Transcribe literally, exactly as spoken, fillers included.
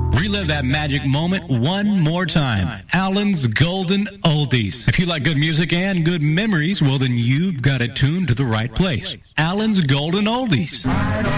Relive that magic moment one more time. Alan's Golden Oldies. If you like good music and good memories, well, then you've got it tuned to the right place. Alan's Golden Oldies.